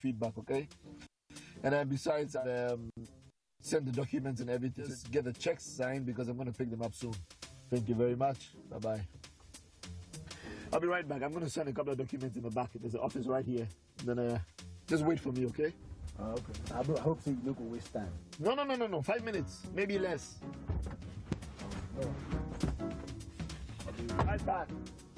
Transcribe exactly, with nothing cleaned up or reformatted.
feedback, okay? And then besides, um, send the documents and everything. Just get the checks signed because I'm going to pick them up soon. Thank you very much. Bye-bye. I'll be right back. I'm going to send a couple of documents in the back. There's an office right here. Then uh, just wait for me, okay? Uh, okay. I hope so you look a waste time. No, no, no, no, no. Five minutes. Maybe less. Oh. I'll be right back.